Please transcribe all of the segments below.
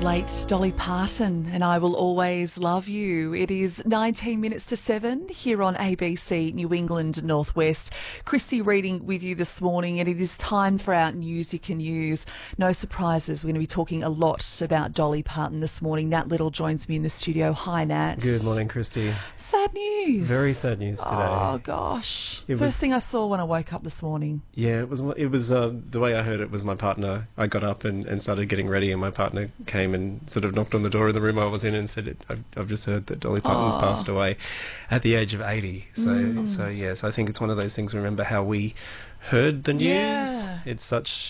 late Dolly Parton and I Will Always Love You. It is 19 minutes to 7 here on ABC New England Northwest. Christy reading with you this morning, and it is time for our news you can use. No surprises, we're going to be talking a lot about Dolly Parton this morning. Nat Little joins me in the studio. Hi, Nat. Good morning, Christy. Sad news. Very sad news today. Oh, gosh. First thing I saw when I woke up this morning. Yeah, it was the way I heard it was my partner. I got up and started getting ready, and my partner came and sort of knocked on the door in the room I was in and said, I've just heard that Dolly Parton's passed away at the age of 80. So yes, I think it's one of those things. Remember how we heard the news? Yeah. It's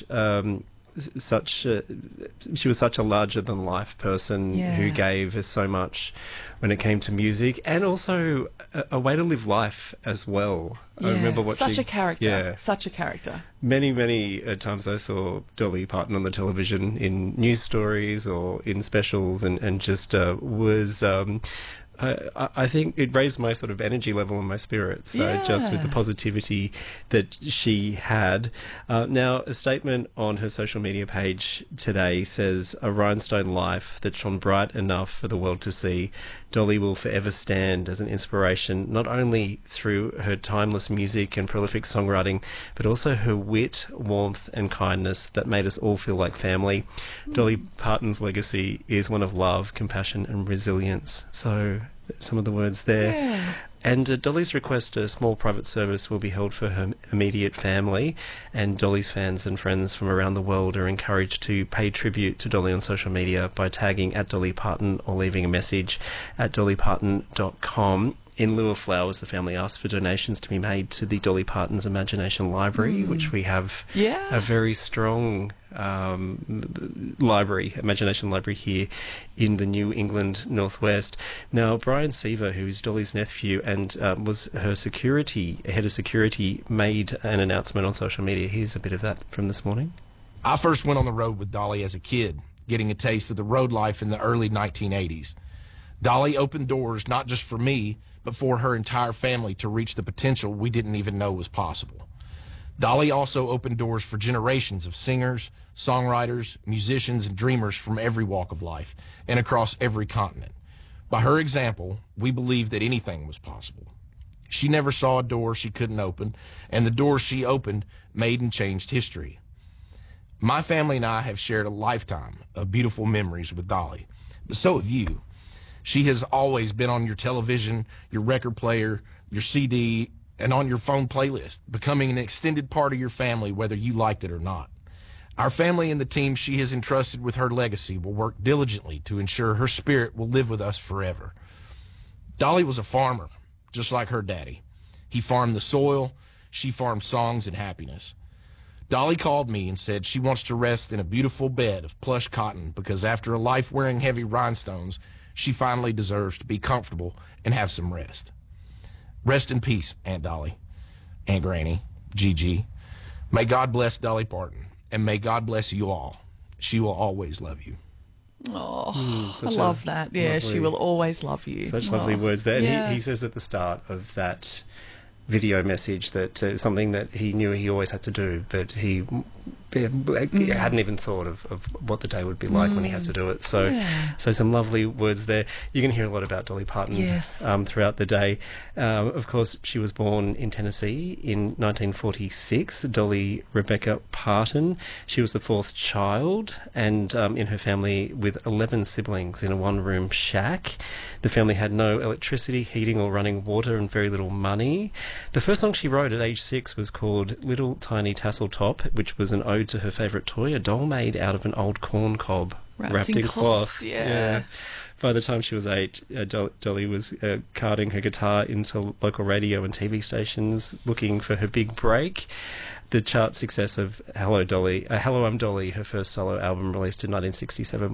she was such a larger than life person who gave us so much when it came to music, and also a way to live life as well. Yeah. I remember watching such a character. Yeah. Such a character. Many times I saw Dolly Parton on the television in news stories or in specials, and just was. I think it raised my sort of energy level and my spirits, just with the positivity that she had. Now, a statement on her social media page today says, "A rhinestone life that shone bright enough for the world to see. Dolly will forever stand as an inspiration, not only through her timeless music and prolific songwriting, but also her wit, warmth and kindness that made us all feel like family. Dolly Parton's legacy is one of love, compassion and resilience." So some of the words there. Yeah. And Dolly's request, a small private service will be held for her immediate family, and Dolly's fans and friends from around the world are encouraged to pay tribute to Dolly on social media by tagging at Dolly Parton or leaving a message at dollyparton.com. In lieu of flowers, the family asked for donations to be made to the Dolly Parton's Imagination Library, which we have a very strong imagination library here in the New England Northwest. Now, Brian Seaver, who is Dolly's nephew and was her head of security, made an announcement on social media. Here's a bit of that from this morning. I first went on the road with Dolly as a kid, getting a taste of the road life in the early 1980s. Dolly opened doors not just for me, but for her entire family to reach the potential we didn't even know was possible. Dolly also opened doors for generations of singers, songwriters, musicians, and dreamers from every walk of life and across every continent. By her example, we believed that anything was possible. She never saw a door she couldn't open, and the doors she opened made and changed history. My family and I have shared a lifetime of beautiful memories with Dolly, but so have you. She has always been on your television, your record player, your CD, and on your phone playlist, becoming an extended part of your family, whether you liked it or not. Our family and the team she has entrusted with her legacy will work diligently to ensure her spirit will live with us forever. Dolly was a farmer, just like her daddy. He farmed the soil, she farmed songs and happiness. Dolly called me and said she wants to rest in a beautiful bed of plush cotton because after a life wearing heavy rhinestones, she finally deserves to be comfortable and have some rest. Rest in peace, Aunt Dolly, Aunt Granny, Gigi. May God bless Dolly Parton, and may God bless you all. She will always love you. Oh, I love that. Yeah, she will always love you. Such lovely words there. And he says at the start of that video message that something that he knew he always had to do, but he hadn't even thought of what the day would be like when he had to do it. So some lovely words there. You can hear a lot about Dolly Parton throughout the day. Of course, she was born in Tennessee in 1946, Dolly Rebecca Parton. She was the fourth child, and in her family with 11 siblings in a one-room shack. The family had no electricity, heating or running water, and very little money. The first song she wrote at age 6 was called Little Tiny Tassel Top, which was an ode to her favourite toy, a doll made out of an old corn cob wrapped in cloth. Yeah. By the time she was 8, Dolly was carting her guitar into local radio and TV stations, looking for her big break. The chart success of Hello, I'm Dolly, her first solo album released in 1967,